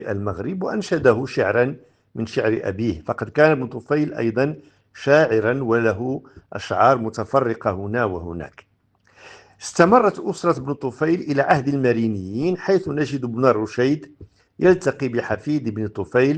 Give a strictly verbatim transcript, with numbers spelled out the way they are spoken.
المغرب وأنشده شعرا من شعر أبيه، فقد كان ابن طفيل أيضا شاعرا وله أشعار متفرقة هنا وهناك. استمرت أسرة ابن طفيل إلى عهد المارينيين، حيث نجد ابن الرشيد يلتقي بحفيد ابن طفيل